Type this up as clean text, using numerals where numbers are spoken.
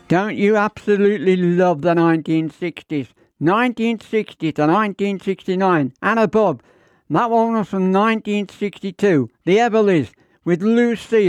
Don't you absolutely love the 1960s? 1960 to 1969, Anna Bob. That one was from 1962, The Everlys, with Lucille.